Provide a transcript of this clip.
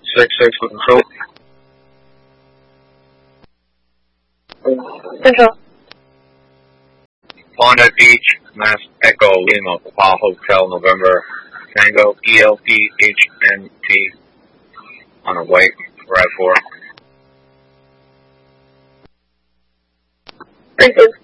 6-6 for control. Control. Klondike Beach, Mass Echo Lima, Papa Hotel, November, Tango, ELPHNT, on a white, Rad 4. Frequency